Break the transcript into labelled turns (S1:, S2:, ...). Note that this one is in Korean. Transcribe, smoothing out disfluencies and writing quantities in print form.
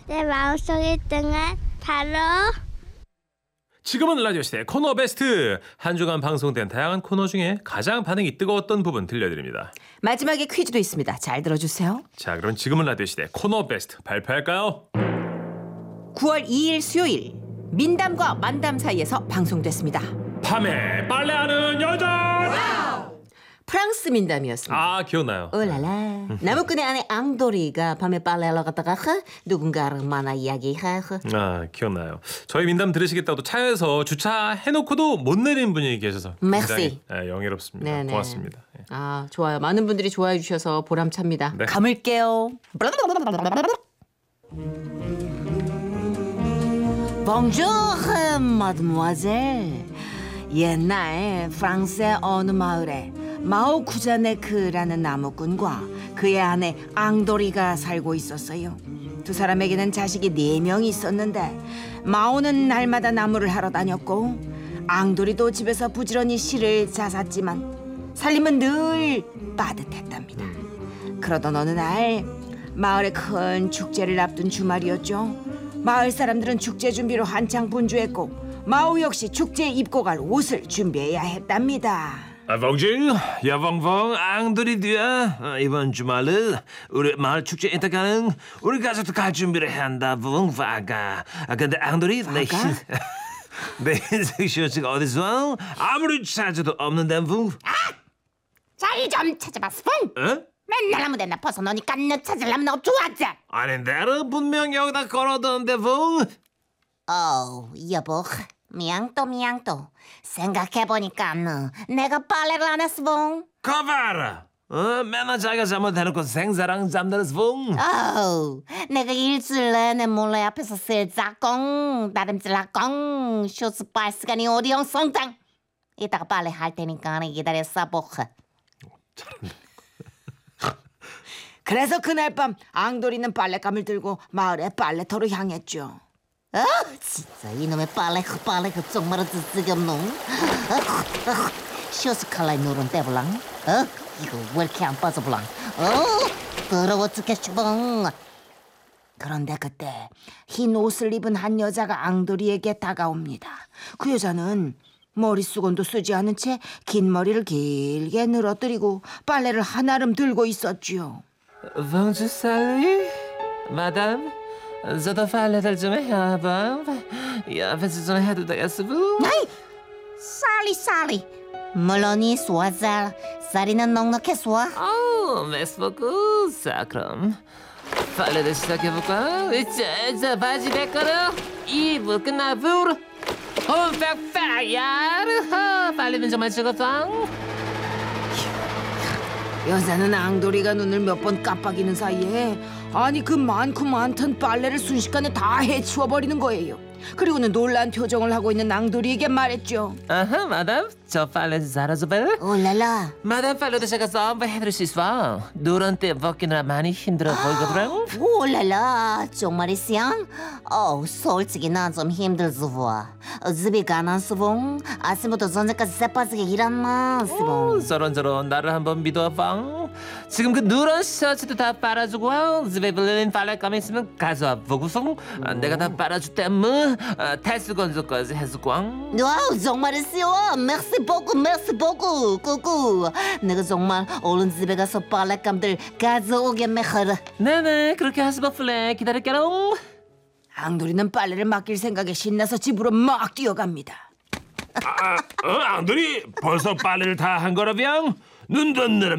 S1: 내 마음속에 있던 건 바로
S2: 지금은 라디오 시대 코너 베스트. 한 주간 방송된 다양한 코너 중에 가장 반응이 뜨거웠던 부분 들려드립니다.
S3: 마지막에 퀴즈도 있습니다. 잘 들어주세요.
S2: 자, 그럼 지금은 라디오 시대 코너 베스트 발표할까요?
S3: 9월 2일 수요일 민담과 만담 사이에서 방송됐습니다.
S2: 밤에 빨래하는 여자.
S3: 프랑스 민담이었습니다.
S2: 아, 기억나요.
S3: 올라라. 나무꾼의 아내 앙도리가 밤에 빨래하러 갔다가 누군가를 만나 이야기하고.
S2: 아, 기억나요. 저희 민담 들으시겠다고 차에서 주차해놓고도 못 내리는 분이 계셔서 굉장히
S3: Merci.
S2: 영예롭습니다.
S3: 네네.
S2: 고맙습니다. 예.
S3: 아, 좋아요. 많은 분들이 좋아해 주셔서 보람찹니다.
S2: 네.
S3: 감을게요. Bonjour, mademoiselle. 옛날 프랑스의 어느 마을에 마오 쿠자네크라는 나무꾼과 그의 아내 앙도리가 살고 있었어요. 두 사람에게는 자식이 4명이 있었는데 마오는 날마다 나무를 하러 다녔고 앙도리도 집에서 부지런히 실을 자샀지만 살림은 늘 빠듯했답니다. 그러던 어느 날 마을의 큰 축제를 앞둔 주말이었죠. 마을 사람들은 축제 준비로 한창 분주했고 마오 역시 축제에 입고 갈 옷을 준비해야 했답니다.
S4: 봉주, 여봉봉, 앙드리드야. 이번 주말은 우리 마을 축제 인터가는 우리 가족도 갈 준비를 한다, 봉, 바가. 근데 앙드리, 내 흰색 셔츠가 어디서? 아무리 찾아도 없는데, 봉.
S5: 잘 좀 찾아봤어 뽕.
S4: 어?
S5: 맨날 아무 데나 벗어놓으니까 너 찾으려면 너 좋아하지.
S4: 아닌데, 분명 여기다 걸어뒀는데, 봉.
S5: 여보 미양 또 생각해보니까 너 내가 빨래를 안 했어 뽕.
S4: 거봐라. 맨날 자기가 잘못해놓고 생사랑 잠들었어, 봉.
S5: 내가 일주일 내내 몰래 앞에서 쓸자꽁 다림질하꽁 쇼스 빨 시간이 어디 영성장. 이따가 빨래 할 테니까 기다렸어 복.
S3: 그래서 그날 밤 앙도리는 빨랫감을 들고 마을의 빨래터로 향했죠.
S5: 진짜 이놈의 빨래 정말 지겹노. 쇼스 칼라의 누른 떼블랑. 이거 왜 이렇게 안 빠져블랑. 더러워 죽겠슈 봉.
S3: 그런데 그때 흰 옷을 입은 한 여자가 앙도리에게 다가옵니다. 그 여자는 머릿수건도 쓰지 않은 채 긴 머리를 길게 늘어뜨리고 빨래를 한아름 들고 있었지요.
S4: 봉주 살리, 마담. 저도 빨래들 좀 해봐. 옆에서 좀 해도 되겠어, 봉?
S5: 아이, 쌀리. 물론이 쏘아잘. 쌀이는 넉넉해 쏘아.
S4: 메스보고. 자, 그럼 빨래를 시작해볼까? 자, 바지 벗거라. 이브 끝나부르. 빽빽야. 빨래는 정말 죽었다.
S3: 여자는 앙도리가 눈을 몇 번 깜빡이는 사이에 아니 그 많고 많던 빨래를 순식간에 다 해치워버리는 거예요. 그리고는 놀란 표정을 하고 있는 앙도리에게 말했죠.
S4: 아하, 마담, 저 빨래 잘하죠, 벨?
S5: 올라라.
S4: 마담 빨래도 제가 썸바 해드릴 수 있어. 누런 때 벗기느라 많이 힘들어 보이거든요.
S5: 올라라. 정말이시야? 솔직히 난 좀 힘들지 봐. 집이 가난스봉. 아침부터 저녁까지 새빠지게 일한나 스봉.
S4: 저런저런 나를 한번 믿어봐. 지금 그 누런 셔츠도 다 빨아주고 집에 빌린 빨랫감이 있으면 가져와 보고서 내가 다 빨아줄때뭐 탈수건조까지 해주고.
S5: 와우 정말이시오. merci beaucoup 꾸꾸. 내가 정말 얼른 집에 가서 빨랫감들 가져오게 메허라.
S4: 네네, 그렇게 하시고 플레 기다릴게요.
S3: 앙도리는 빨래를 맡길 생각에 신나서 집으로 막 뛰어갑니다.
S4: 앙들이 벌써 빨래를 다 한 거라병? 눈 떴느라